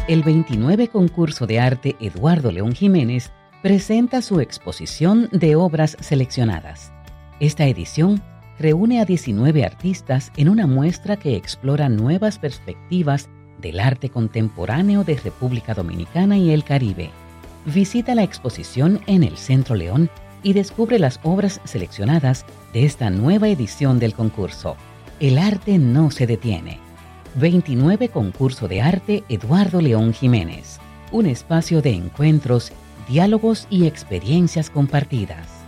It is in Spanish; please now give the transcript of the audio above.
El 29 Concurso de Arte Eduardo León Jiménez presenta su exposición de obras seleccionadas. Esta edición reúne a 19 artistas en una muestra que explora nuevas perspectivas del arte contemporáneo de República Dominicana y el Caribe. Visita la exposición en el Centro León y descubre las obras seleccionadas de esta nueva edición del concurso. El arte no se detiene. 29 Concurso de Arte Eduardo León Jiménez. Un espacio de encuentros, diálogos y experiencias compartidas.